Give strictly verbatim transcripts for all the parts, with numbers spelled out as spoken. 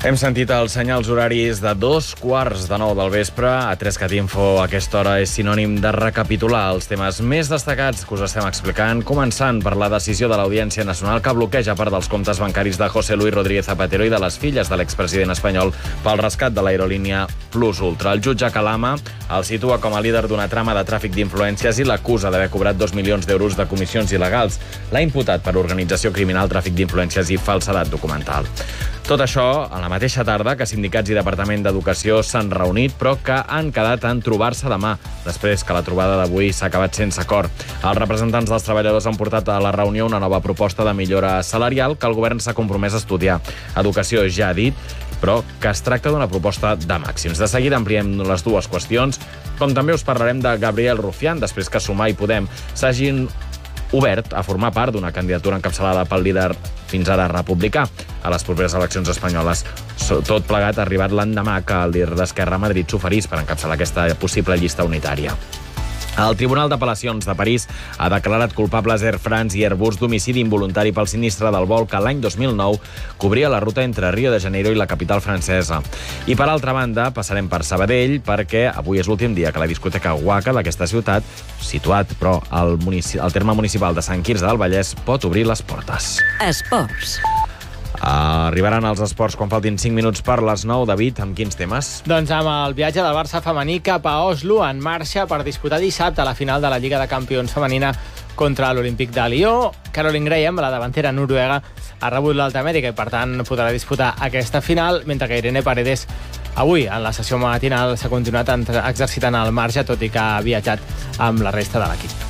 Hem sentit els senyals horaris de dos quarts de nou del vespre. A Trescat Info, a aquesta hora és sinònim de recapitular els temes més destacats que us estem explicant, començant per la decisió de l'Audiència Nacional que bloqueja part dels comptes bancaris de José Luis Rodríguez Zapatero i de les filles de l'expresident espanyol pel rescat de l'aerolínia Plus Ultra. El jutge Calama el situa com a líder d'una trama de tràfic d'influències i l'acusa d'haver cobrat dos milions d'euros de comissions il·legals. L'ha imputat per organització criminal, tràfic d'influències i falsedat documental. Tot això a la mateixa tarda que sindicats i Departament d'Educació s'han reunit, però que han quedat en trobar-se demà, després que la trobada d'avui s'ha acabat sense acord. Els representants dels treballadors han portat a la reunió una nova proposta de millora salarial que el govern s'ha compromès a estudiar. Educació ja ha dit, però que es tracta d'una proposta de màxims. De seguida ampliem les dues qüestions, com també us parlarem de Gabriel Rufián, després que Sumar i Podem s'hagin obert a formar part d'una candidatura encapçalada pel líder fins ara republicà a les properes eleccions espanyoles. Tot plegat ha arribat l'endemà que el líder d'Esquerra a Madrid s'oferís per encapçalar aquesta possible llista unitària. El Tribunal d'Apel·lacions de París ha declarat culpables Air France i Airbus d'homicidi involuntari pel sinistre del vol que l'any dos mil nou cobria la ruta entre Rio de Janeiro i la capital francesa. I per altra banda, passarem per Sabadell perquè avui és l'últim dia que la discoteca Waka d'aquesta ciutat, situat però al, munici- al terme municipal de Sant Quirze del Vallès, pot obrir les portes. Esports. Arribaran els esports quan faltin cinc minuts per les nou. David, amb quins temes? Doncs amb el viatge del Barça femení cap a Oslo, en marxa per disputar dissabte la final de la Lliga de Campions femenina contra l'Olímpic de Lió. Caroline Graham, la davantera noruega, ha rebut l'alta mèdica i per tant podrà disputar aquesta final, mentre que Irene Paredes avui, en la sessió matinal, s'ha continuat exercitant al marge, tot i que ha viatjat amb la resta de l'equip.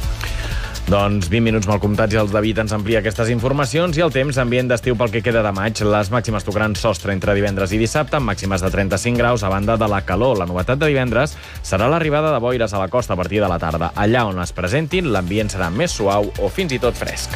Doncs vint minuts mal comptats i el David ens amplia aquestes informacions i el temps ambient d'estiu pel que queda de maig. Les màximes tocaran sostre entre divendres i dissabte amb màximes de trenta-cinc graus a banda de la calor. La novetat de divendres serà l'arribada de boires a la costa a partir de la tarda. Allà on es presentin, l'ambient serà més suau o fins i tot fresc.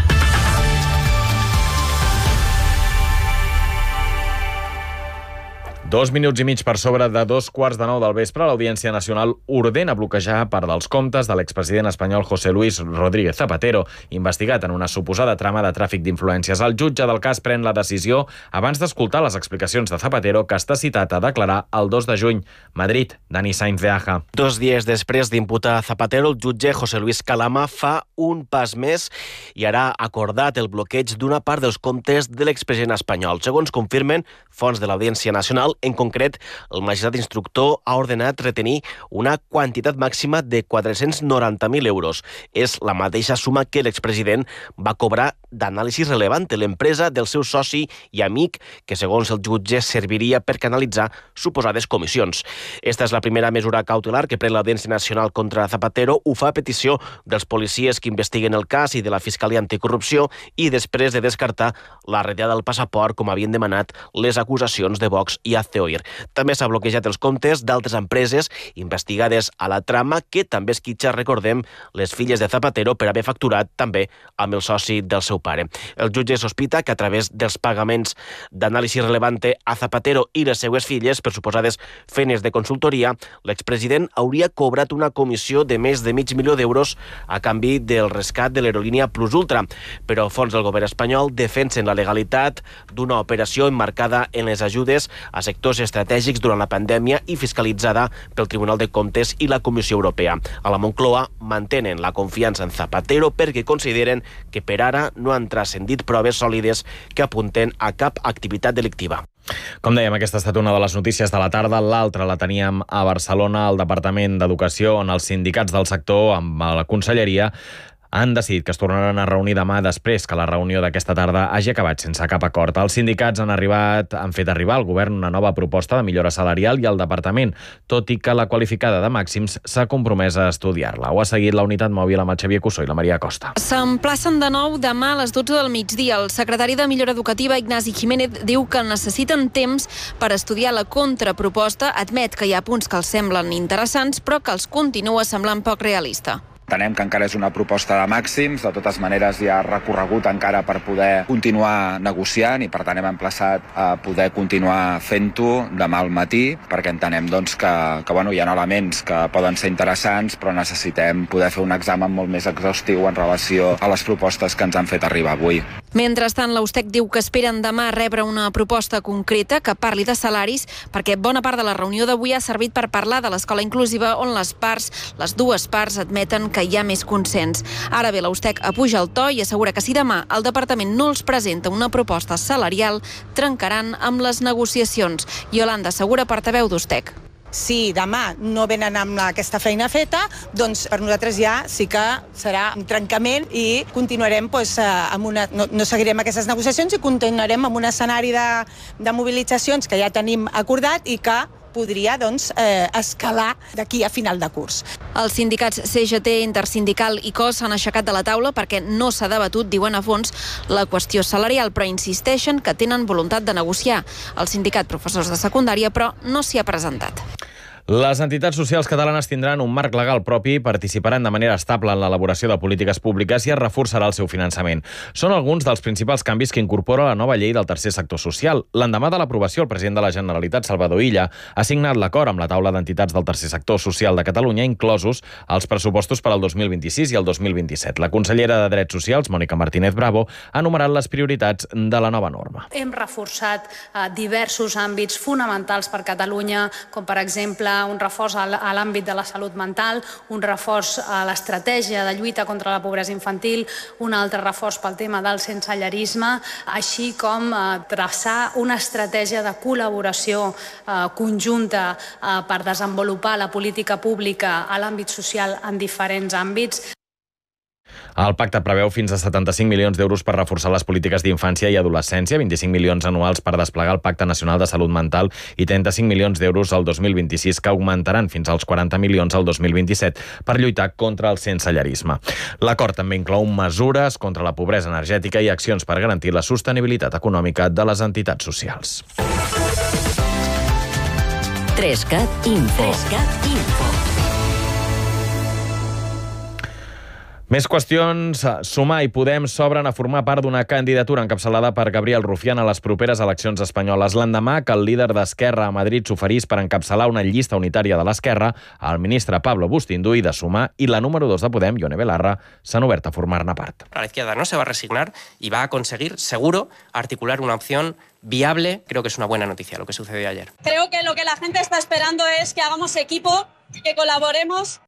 Dos minuts i mig per sobre de dos quarts de nou del vespre, l'Audiència Nacional ordena bloquejar part dels comptes de l'expresident espanyol José Luis Rodríguez Zapatero, investigat en una suposada trama de tràfic d'influències. El jutge del cas pren la decisió abans d'escoltar les explicacions de Zapatero, que està citat a declarar el dos de juny. Madrid, Dani Sainz de Aja. Dos dies després d'imputar a Zapatero, el jutge José Luis Calama fa un pas més i ara ha acordat el bloqueig d'una part dels comptes de l'expresident espanyol. Segons confirmen fonts de l'Audiència Nacional, en concret, el magistrat instructor ha ordenat retenir una quantitat màxima de quatre-cents noranta mil euros. És la mateixa suma que l'expresident va cobrar d'Anàlisis Relevante, l'empresa del seu soci i amic, que segons el jutge serviria per canalitzar suposades comissions. Esta és la primera mesura cautelar que pren l'Audiència Nacional contra Zapatero. Ho fa a petició dels policies que investiguen el cas i de la Fiscalia Anticorrupció i després de descartar la retirada del passaport, com havien demanat les acusacions de Vox i Hazte Oír. També s'ha bloquejat els comptes d'altres empreses investigades a la trama, que també esquitxa, recordem, les filles de Zapatero per haver facturat també amb el soci del seu pare. El jutge sospita que a través dels pagaments d'Anàlisis Relevante a Zapatero i les seues filles per suposades feines de consultoria, l'expresident hauria cobrat una comissió de més de mig milió d'euros a canvi del rescat de l'aerolínia Plus Ultra. Però fons del govern espanyol defensen la legalitat d'una operació emmarcada en les ajudes a sectors estratègics durant la pandèmia i fiscalitzada pel Tribunal de Comptes i la Comissió Europea. A la Moncloa mantenen la confiança en Zapatero perquè consideren que per ara no han transcendit proves sòlides que apunten a cap activitat delictiva. Com dèiem, aquesta ha estat una de les notícies de la tarda. L'altra la teníem a Barcelona, al Departament d'Educació, on els sindicats del sector, amb la conselleria, han decidit que es tornaran a reunir demà després que la reunió d'aquesta tarda hagi acabat sense cap acord. Els sindicats han arribat, han fet arribar al govern una nova proposta de millora salarial i al departament, tot i que la qualificada de màxims s'ha compromès a estudiar-la. Ho ha seguit la unitat mòbil amb el Xavier Cussó i la Maria Costa. S'emplacen de nou demà a les dotze del migdia. El secretari de Millora Educativa, Ignasi Jiménez, diu que necessiten temps per estudiar la contraproposta. Admet que hi ha punts que els semblen interessants, però que els continua semblant poc realista. Entenem que encara és una proposta de màxims, de totes maneres hi ha recorregut encara per poder continuar negociant i per tant hem emplaçat a poder continuar fent-ho demà al matí, perquè entenem doncs, que, que bueno, hi ha elements que poden ser interessants, però necessitem poder fer un examen molt més exhaustiu en relació a les propostes que ens han fet arribar avui. Mentrestant, l'Austec diu que esperen demà rebre una proposta concreta que parli de salaris, perquè bona part de la reunió d'avui ha servit per parlar de l'escola inclusiva, on les parts, les dues parts, admeten que hi ha més consens. Ara bé, l'Austec apuja el to i assegura que si demà el departament no els presenta una proposta salarial, trencaran amb les negociacions. Yolanda Segura, portaveu d'Austec. Si demà no venen amb aquesta feina feta, doncs per nosaltres ja sí que serà un trencament i continuarem doncs, amb una, no, no seguirem aquestes negociacions i continuarem amb un escenari de, de mobilitzacions que ja tenim acordat i que podria doncs, eh, escalar d'aquí a final de curs. Els sindicats C G T, Intersindical i C O S s'han aixecat de la taula perquè no s'ha debatut, diuen a fons, la qüestió salarial, però insisteixen que tenen voluntat de negociar. El sindicat Professors de Secundària, però, no s'hi ha presentat. Les entitats socials catalanes tindran un marc legal propi i participaran de manera estable en l'elaboració de polítiques públiques i es reforçarà el seu finançament. Són alguns dels principals canvis que incorpora la nova llei del tercer sector social. L'endemà de l'aprovació, el president de la Generalitat, Salvador Illa, ha signat l'acord amb la taula d'entitats del tercer sector social de Catalunya, inclosos els pressupostos per al dos mil vint-i-sis i el dos mil vint-i-set. La consellera de Drets Socials, Mònica Martínez Bravo, ha enumerat les prioritats de la nova norma. Hem reforçat eh, diversos àmbits fonamentals per Catalunya, com per exemple un reforç a l'àmbit de la salut mental, un reforç a l'estratègia de lluita contra la pobresa infantil, un altre reforç pel tema del sensellarisme, així com traçar una estratègia de col·laboració conjunta per desenvolupar la política pública a l'àmbit social en diferents àmbits. El pacte preveu fins a setanta-cinc milions d'euros per reforçar les polítiques d'infància i adolescència, vint-i-cinc milions anuals per desplegar el Pacte Nacional de Salut Mental i trenta-cinc milions d'euros al dos mil vint-i-sis, que augmentaran fins als quaranta milions al dos mil vint-i-set per lluitar contra el sensellarisme. L'acord també inclou mesures contra la pobresa energètica i accions per garantir la sostenibilitat econòmica de les entitats socials. Trescat Info. Trescat Info. Més qüestions. Sumar i Podem s'obren a formar part d'una candidatura encapçalada per Gabriel Rufián a les properes eleccions espanyoles. L'endemà que el líder d'Esquerra a Madrid s'oferís per encapçalar una llista unitària de l'Esquerra, el ministre Pablo Bustinduy de Sumar i la número dos de Podem, Ione Belarra, s'han obert a formar-ne part. La izquierda no se va a resignar y va a conseguir, seguro, articular una opción viable. Creo que es una buena noticia lo que sucedió ayer. Creo que lo que la gente está esperando es que hagamos equipo, que colaboremos.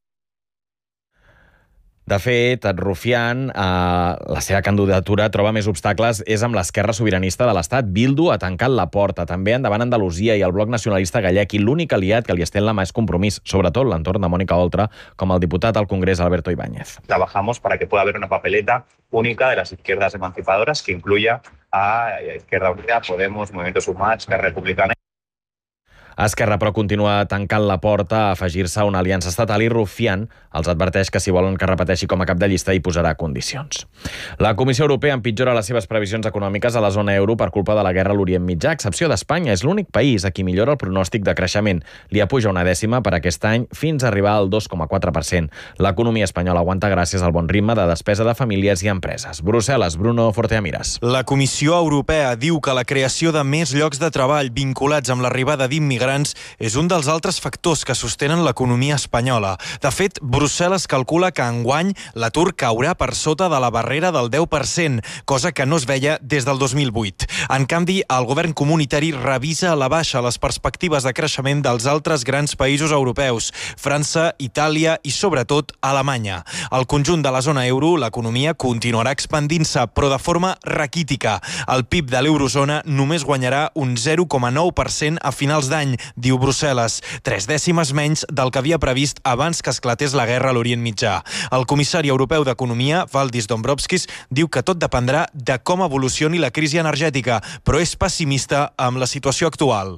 De fet, Rufián, eh, la seva candidatura troba més obstacles és amb l'Esquerra Sobiranista de l'Estat. Bildu ha tancat la porta. També endavant Andalusia i el Bloc Nacionalista Gallec, i l'únic aliat que li estén la mà és Compromís, sobretot l'entorn de Mònica Oltra, com el diputat al Congrés Alberto Ibáñez. Trabajamos para que pueda haber una papeleta única de las izquierdas emancipadoras que incluya a Izquierda Unida, Podemos, Movimiento Sumar, Esquerra Republicana. Esquerra, però, continua tancant la porta a afegir-se a una aliança estatal i Rufián els adverteix que si volen que repeteixi com a cap de llista hi posarà condicions. La Comissió Europea empitjora les seves previsions econòmiques a la zona euro per culpa de la guerra a l'Orient Mitjà, a excepció d'Espanya. És l'únic país a qui millora el pronòstic de creixement. Li apuja una dècima per aquest any fins a arribar al dos coma quatre per cent. L'economia espanyola aguanta gràcies al bon ritme de despesa de famílies i empreses. Brussel·les, Bruno Forteamiras. La Comissió Europea diu que la creació de més llocs de treball vinculats amb l'arribada d'immigrants és un dels altres factors que sostenen l'economia espanyola. De fet, Brussel·les calcula que enguany l'atur caurà per sota de la barrera del deu per cent, cosa que no es veia des del dos mil vuit. En canvi, el govern comunitari revisa a la baixa les perspectives de creixement dels altres grans països europeus, França, Itàlia i, sobretot, Alemanya. Al conjunt de la zona euro, l'economia continuarà expandint-se, però de forma raquítica. El P I B de l'eurozona només guanyarà un zero coma nou per cent a finals d'any, diu Brussel·les, tres dècimes menys del que havia previst abans que esclatés la guerra a l'Orient Mitjà. El comissari europeu d'Economia, Valdis Dombrovskis, diu que tot dependrà de com evolucioni la crisi energètica, però és pessimista amb la situació actual.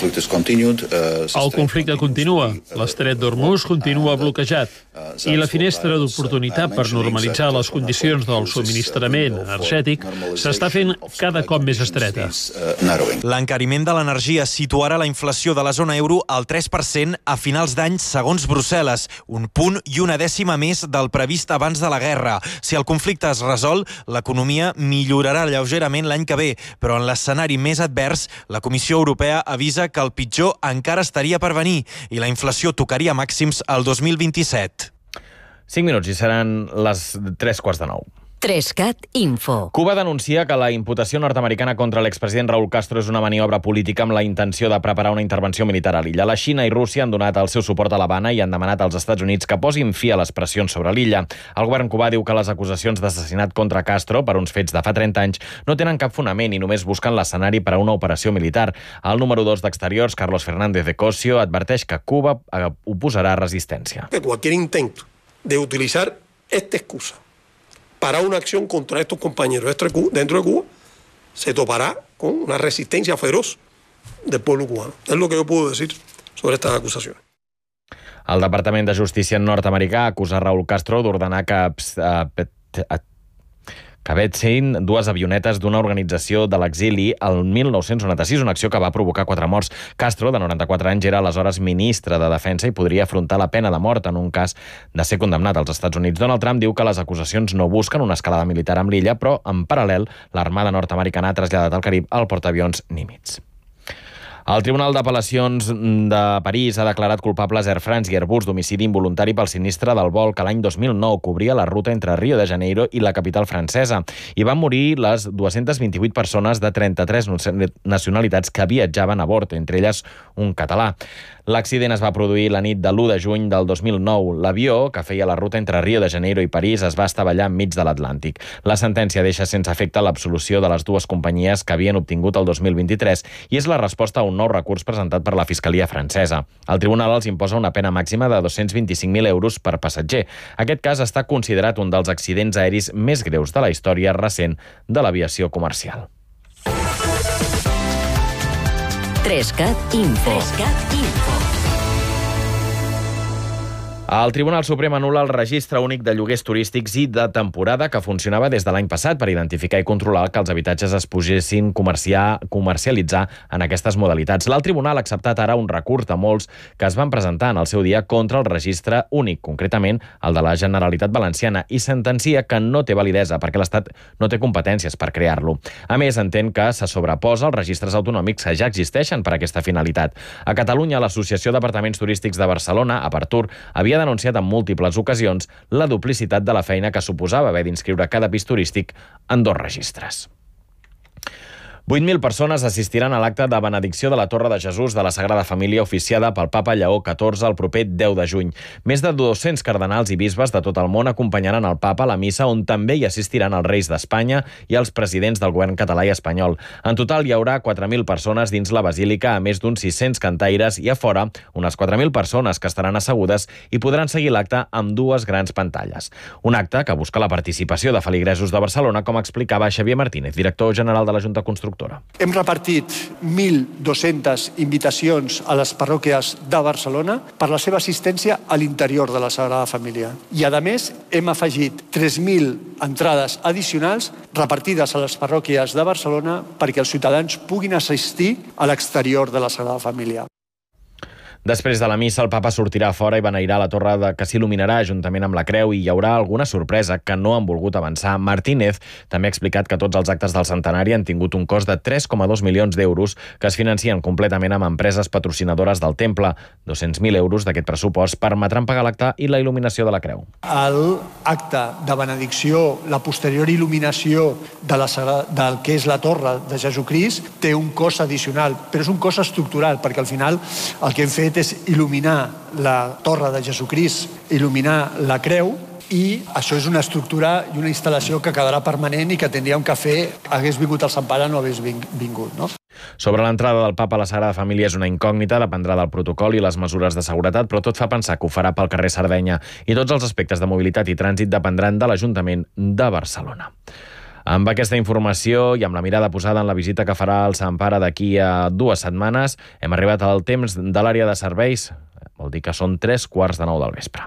El conflicte continua, l'estret d'Hormuz continua bloquejat i la finestra d'oportunitat per normalitzar les condicions del subministrament energètic s'està fent cada cop més estreta. L'encariment de l'energia situarà la inflació de la zona euro al tres per cent a finals d'any, segons Brussel·les, un punt i una dècima més del previst abans de la guerra. Si el conflicte es resol, l'economia millorarà lleugerament l'any que ve, però en l'escenari més advers, la Comissió Europea avisa que el pitjor encara estaria per venir i la inflació tocaria màxims el dos mil vint-i-set. Cinc minuts i seran les tres quarts de nou. Trescat Info. Cuba denuncia que la imputació nord-americana contra l'expresident Raúl Castro és una maniobra política amb la intenció de preparar una intervenció militar a l'illa. La Xina i Rússia han donat el seu suport a l'Havana i han demanat als Estats Units que posin fi a les pressions sobre l'illa. El govern cubà diu que les acusacions d'assassinat contra Castro per uns fets de fa trenta anys no tenen cap fonament i només busquen l'escenari per a una operació militar. El número dos d'Exteriors, Carlos Fernández de Cosio, adverteix que Cuba oposarà resistència. Que cualquier intento de utilizar esta excusa para una acción contra estos compañeros dentro de Cuba, se topará con una resistencia feroz del pueblo cubano. Es lo que yo puedo decir sobre estas acusaciones. El Departament de Justícia nord-americà acusa Raúl Castro d'ordenar que que vetsin dues avionetes d'una organització de l'exili el mil nou-cents noranta-sis, una acció que va provocar quatre morts. Castro, de noranta-quatre anys, era aleshores ministre de Defensa i podria afrontar la pena de mort en un cas de ser condemnat als Estats Units. Donald Trump diu que les acusacions no busquen una escalada militar amb l'illa, però, en paral·lel, l'Armada nord-americana ha traslladat al Carib el portaavions Nimitz. El Tribunal d'Apel·lacions de París ha declarat culpables Air France i Airbus d'homicidi involuntari pel sinistre del vol que l'any dos mil nou cobria la ruta entre Rio de Janeiro i la capital francesa. Hi van morir les dues-centes vint-i-vuit persones de trenta-tres nacionalitats que viatjaven a bord, entre elles un català. L'accident es va produir la nit de l'u de juny del dos mil nou. L'avió, que feia la ruta entre Rio de Janeiro i París, es va estavellar enmig de l'Atlàntic. La sentència deixa sense efecte l'absolució de les dues companyies que havien obtingut el dos mil vint-i-tres i és la resposta a un nou recurs presentat per la Fiscalia francesa. El tribunal els imposa una pena màxima de dos-cents vint-i-cinc mil euros per passatger. Aquest cas està considerat un dels accidents aeris més greus de la història recent de l'aviació comercial. Trescat Info. Trescat Info. El Tribunal Suprem anul·la el registre únic de lloguers turístics i de temporada que funcionava des de l'any passat per identificar i controlar que els habitatges es poguessin comerciar, comercialitzar en aquestes modalitats. L'alt tribunal ha acceptat ara un recurs de molts que es van presentar en el seu dia contra el registre únic, concretament el de la Generalitat Valenciana, i sentencia que no té validesa perquè l'Estat no té competències per crear-lo. A més, entén que se sobreposa als registres autonòmics que ja existeixen per a aquesta finalitat. A Catalunya, l'Associació d'Apartaments Turístics de Barcelona, Apartur, havia denunciat en múltiples ocasions la duplicitat de la feina que suposava haver d'inscriure cada pis turístic en dos registres. vuit mil persones assistiran a l'acte de benedicció de la Torre de Jesús de la Sagrada Família oficiada pel papa Lleó catorze el proper deu de juny. Més de dos-cents cardenals i bisbes de tot el món acompanyaran el papa a la missa, on també hi assistiran els reis d'Espanya i els presidents del govern català i espanyol. En total hi haurà quatre mil persones dins la basílica, a més d'uns sis-cents cantaires, i a fora unes quatre mil persones que estaran assegudes i podran seguir l'acte amb dues grans pantalles. Un acte que busca la participació de feligresos de Barcelona, com explicava Xavier Martínez, director general de la Junta Constructora. Hem repartit mil dos-centes invitacions a les parròquies de Barcelona per la seva assistència a l'interior de la Sagrada Família. I, a més, hem afegit tres mil entrades addicionals repartides a les parròquies de Barcelona perquè els ciutadans puguin assistir a l'exterior de la Sagrada Família. Després de la missa, el papa sortirà fora i beneirà la torre de que s'il·luminarà juntament amb la creu i hi haurà alguna sorpresa que no han volgut avançar. Martínez també ha explicat que tots els actes del centenari han tingut un cost de tres coma dos milions d'euros que es financien completament amb empreses patrocinadores del temple. dos-cents mil euros d'aquest pressupost permetran pagar l'acte i la il·luminació de la creu. L'acte de benedicció, la posterior il·luminació de la, del que és la torre de Jesucrist té un cost addicional, però és un cost estructural, perquè al final el que hem fet és il·luminar la torre de Jesucrist, il·luminar la creu, i això és una estructura i una instal·lació que quedarà permanent i que tindríem que fer hagués vingut el Sant Pare no hagués vingut, no? Sobre l'entrada del papa a la Sagrada Família és una incògnita, dependrà del protocol i les mesures de seguretat, però tot fa pensar que ho farà pel carrer Sardenya i tots els aspectes de mobilitat i trànsit dependran de l'Ajuntament de Barcelona. Amb aquesta informació i amb la mirada posada en la visita que farà el Sant Pare d'aquí a dues setmanes, hem arribat al temps de l'àrea de serveis. Vol dir que són tres quarts de nou del vespre.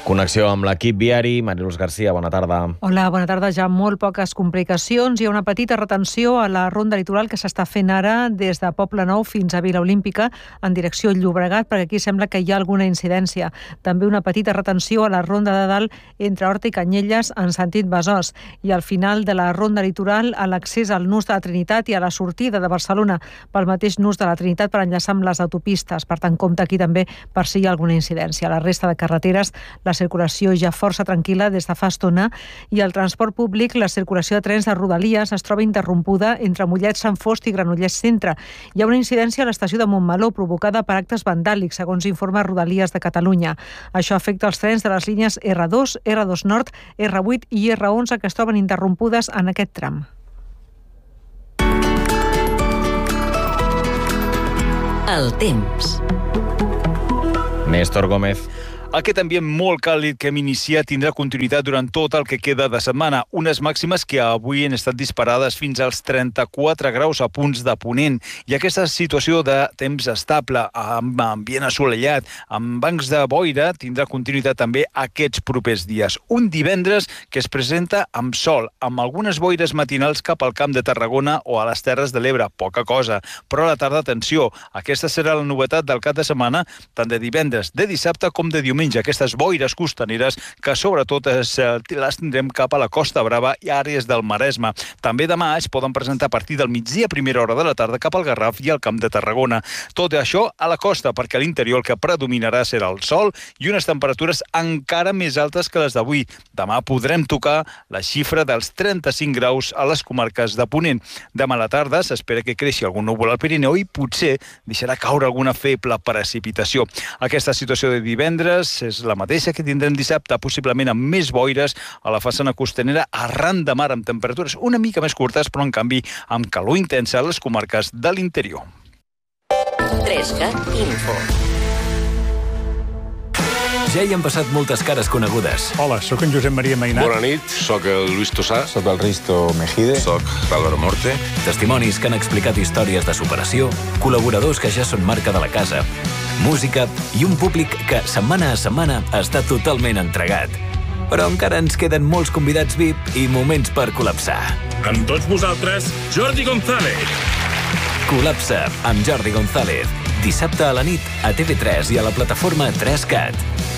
Connexió amb l'equip viari. Mariluz Garcia, bona tarda. Hola, bona tarda. Ja molt poques complicacions. Hi ha una petita retenció a la ronda litoral que s'està fent ara des de Poble Nou fins a Vila Olímpica en direcció Llobregat, perquè aquí sembla que hi ha alguna incidència. També una petita retenció a la ronda de dalt entre Horta i Canyelles en sentit Besòs. I al final de la ronda litoral a l'accés al nus de la Trinitat i a la sortida de Barcelona pel mateix nus de la Trinitat per enllaçar amb les autopistes. Per tant, compte aquí també per si hi ha alguna incidència. A la resta de carreteres, la circulació ja força tranquil·la des de fa estona i el transport públic, la circulació de trens de Rodalies es troba interrompuda entre Mollet, Sant Fost i Granollers Centre. Hi ha una incidència a l'estació de Montmeló provocada per actes vandàlics, segons informa Rodalies de Catalunya. Això afecta els trens de les línies erre dos, erre dos Nord, erre vuit i erre onze que es troben interrompudes en aquest tram. El temps. Néstor Gómez. Aquest ambient molt càlid que hem iniciat tindrà continuïtat durant tot el que queda de setmana. Unes màximes que avui han estat disparades fins als trenta-quatre graus a punts de Ponent. I aquesta situació de temps estable, amb ambient assolellat, amb bancs de boira, tindrà continuïtat també aquests propers dies. Un divendres que es presenta amb sol, amb algunes boires matinals cap al Camp de Tarragona o a les Terres de l'Ebre. Poca cosa. Però a la tarda, atenció, aquesta serà la novetat del cap de setmana, tant de divendres, de dissabte com de diumenge. Aquestes boires costaneres que sobretot es, les tindrem cap a la Costa Brava i àrees del Maresme. També demà es poden presentar a partir del migdia a primera hora de la tarda cap al Garraf i al Camp de Tarragona. Tot això a la costa, perquè a l'interior el que predominarà serà el sol i unes temperatures encara més altes que les d'avui. Demà podrem tocar la xifra dels trenta-cinc graus a les comarques de Ponent. Demà a la tarda s'espera que creixi algun núvol al Pirineu i potser deixarà caure alguna feble precipitació. Aquesta situació de divendres és la mateixa que tindrem dissabte, possiblement amb més boires a la façana costanera arran de mar, amb temperatures una mica més curtes, però en canvi amb calor intensa a les comarques de l'interior. trescat Info. Ja hi han passat moltes cares conegudes. Hola, sóc en Josep Maria Mainat. Bona nit, sóc el Luis Tosà. Sóc el Risto Mejide. Sóc l'Álvaro Morte. Testimonis que han explicat històries de superació, col·laboradors que ja són marca de la casa, música i un públic que setmana a setmana està totalment entregat. Però encara ens queden molts convidats V I P i moments per col·lapsar. Amb tots vosaltres, Jordi González. Col·lapsa amb Jordi González. Dissabte a la nit a T V tres i a la plataforma tres cat.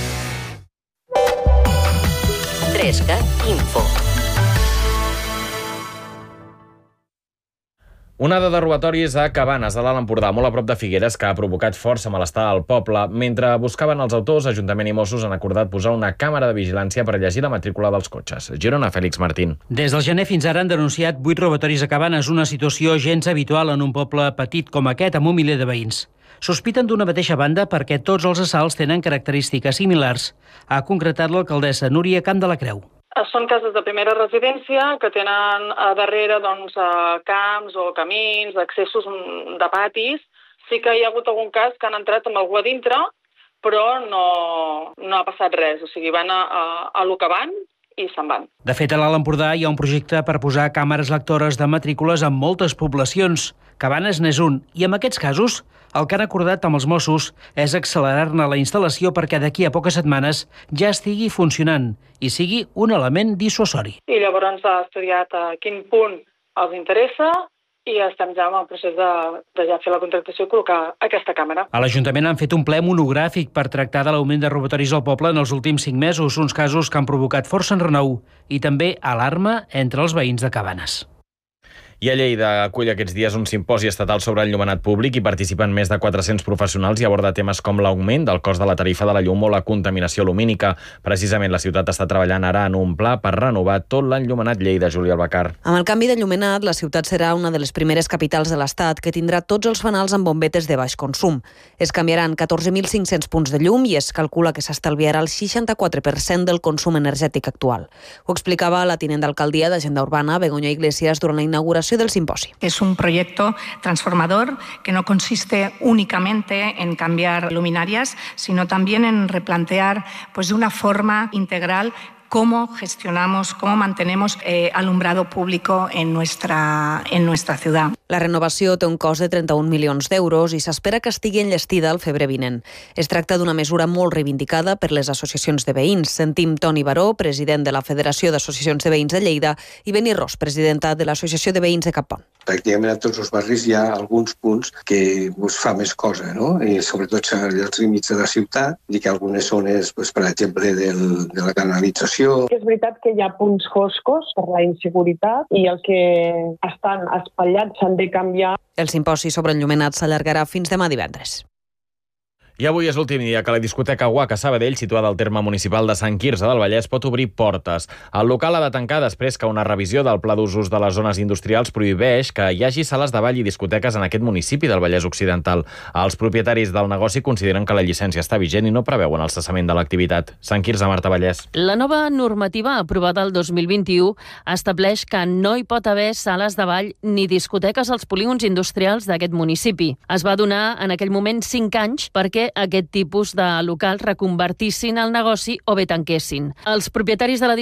trescat Info. Onada de robatoris a Cabanes, de l'Alt Empordà, molt a prop de Figueres, que ha provocat força malestar al poble. Mentre buscaven els autors, Ajuntament i Mossos han acordat posar una càmera de vigilància per llegir la matrícula dels cotxes. Girona, Fèlix Martín. Des del gener fins ara han denunciat vuit robatoris a Cabanes, una situació gens habitual en un poble petit com aquest, amb un miler de veïns. Sospiten d'una mateixa banda perquè tots els assalts tenen característiques similars. Ha concretat l'alcaldessa Núria Camp de la Creu. Són cases de primera residència que tenen a darrere doncs, camps o camins, accessos de patis. Sí que hi ha hagut algun cas que han entrat amb algú a dintre, però no, no ha passat res. O sigui, van a, a, a lo que van i se'n van. De fet, a l'Alt Empordà hi ha un projecte per posar càmeres lectores de matrícules en moltes poblacions. Cabanes n'és un. I en aquests casos, el que han acordat amb els Mossos és accelerar-ne la instal·lació perquè d'aquí a poques setmanes ja estigui funcionant i sigui un element dissuasori. I llavors ha estudiat a quin punt els interessa i estem ja en el procés de, de ja fer la contractació i col·locar aquesta càmera. A l'Ajuntament han fet un ple monogràfic per tractar de l'augment de robatoris al poble en els últims cinc mesos, uns casos que han provocat força enrenou i també alarma entre els veïns de Cabanes. I a Lleida acull aquests dies un simposi estatal sobre enllumenat públic i participen més de quatre-cents professionals i aborda temes com l'augment del cost de la tarifa de la llum o la contaminació lumínica. Precisament la ciutat està treballant ara en un pla per renovar tot l'enllumenat Lleida. Júlia Albacar. Amb el canvi d'enllumenat, la ciutat serà una de les primeres capitals de l'Estat que tindrà tots els fanals amb bombetes de baix consum. Es canviaran catorze mil cinc-cents punts de llum i es calcula que s'estalviarà el seixanta-quatre per cent del consum energètic actual. Ho explicava la tinent d'alcaldia d'Agenda Urbana, Begoña Iglesias, durant la inauguració del simposio. Es un proyecto transformador que no consiste únicamente en cambiar luminarias, sino también en replantear pues, de una forma integral cómo gestionamos, cómo mantenemos eh, alumbrado público en nuestra, en nuestra ciudad. La renovació té un cost de trenta-un milions d'euros i s'espera que estigui enllestida el febrer vinent. Es tracta d'una mesura molt reivindicada per les associacions de veïns. Sentim Toni Baró, president de la Federació d'Associacions de Veïns de Lleida, i Beni Ros, presidenta de l'Associació de Veïns de Capon. Pràcticament a tots els barris hi ha alguns punts que pues, fa més cosa, no? I sobretot els límits de la ciutat, i que algunes zones, pues, per exemple, del, de la canalització. És veritat que hi ha punts foscos per la inseguretat i el que estan espatllats s'han de canviar. El simposi sobre enllumenat s'allargarà fins demà divendres. I avui és l'últim dia que la discoteca U A C a Sabadell, situada al terme municipal de Sant Quirze del Vallès, pot obrir portes. El local ha de tancar després que una revisió del pla d'usos de les zones industrials prohibeix que hi hagi sales de ball i discoteques en aquest municipi del Vallès Occidental. Els propietaris del negoci consideren que la llicència està vigent i no preveuen el cessament de l'activitat. Sant Quirze, Marta Vallès. La nova normativa aprovada el dos mil vint-i-u estableix que no hi pot haver sales de ball ni discoteques als polígons industrials d'aquest municipi. Es va donar en aquell moment cinc anys perquè aquest tipus de locals reconvertissin el negoci o bé tanquessin. Els propietaris de la